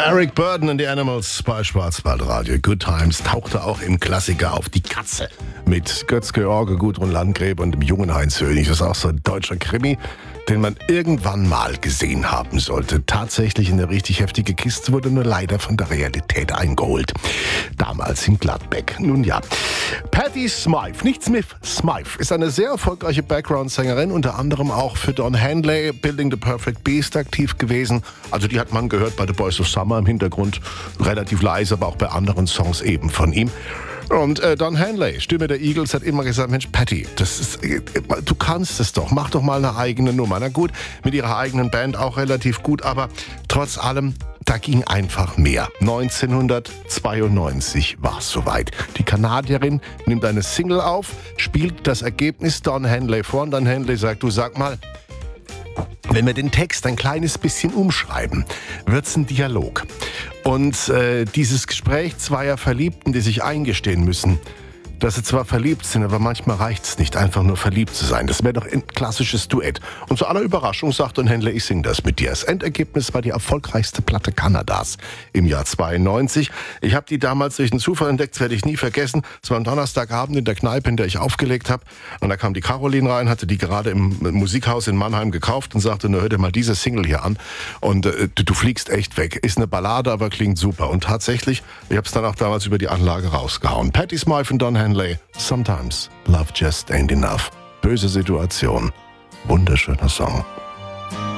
Eric Burdon and the Animals bei Schwarzwaldradio. Good Times tauchte auch im Klassiker auf. Die Katze mit Götz-George, Gudrun Landgräbe und dem jungen Heinz Hönig. Das ist auch so ein deutscher Krimi, den man irgendwann mal gesehen haben sollte. Tatsächlich eine richtig heftige Kiste, wurde nur leider von der Realität eingeholt. Damals in Gladbeck. Nun ja. Patti Smyth, nicht Smith, Smyth, ist eine sehr erfolgreiche Background-Sängerin, unter anderem auch für Don Henley, Building the Perfect Beast aktiv gewesen. Also die hat man gehört bei The Boys of Summer im Hintergrund, relativ leise, aber auch bei anderen Songs eben von ihm. Und Don Henley, Stimme der Eagles, hat immer gesagt, Mensch, Patti, du kannst es doch, mach doch mal eine eigene Nummer. Na gut, mit ihrer eigenen Band auch relativ gut, aber trotz allem, da ging einfach mehr. 1992 war es soweit. Die Kanadierin nimmt eine Single auf, spielt das Ergebnis Don Henley vor und Don Henley sagt, du sag mal, wenn wir den Text ein kleines bisschen umschreiben, wird's ein Dialog. Und dieses Gespräch zweier Verliebten, die sich eingestehen müssen, dass sie zwar verliebt sind, aber manchmal reicht's nicht, einfach nur verliebt zu sein. Das wäre doch ein klassisches Duett. Und zu aller Überraschung sagt Don Henley, ich sing das mit dir. Das Endergebnis war die erfolgreichste Platte Kanadas im Jahr 92. Ich habe die damals durch einen Zufall entdeckt, das werde ich nie vergessen. Es war am Donnerstagabend in der Kneipe, in der ich aufgelegt habe. Und da kam die Caroline rein, hatte die gerade im Musikhaus in Mannheim gekauft und sagte, na hör dir mal diese Single hier an. Und du fliegst echt weg. Ist eine Ballade, aber klingt super. Und tatsächlich, ich habe es dann auch damals über die Anlage rausgehauen. Patti Smyth und Don Henley, Sometimes Love Just Ain't Enough. Böse Situation, wunderschöner Song.